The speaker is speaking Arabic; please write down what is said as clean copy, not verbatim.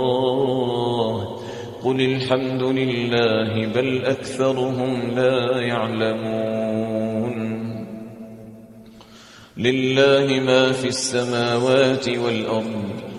قل الحمد لله بل أكثرهم لا يعلمون لله ما في السماوات والأرض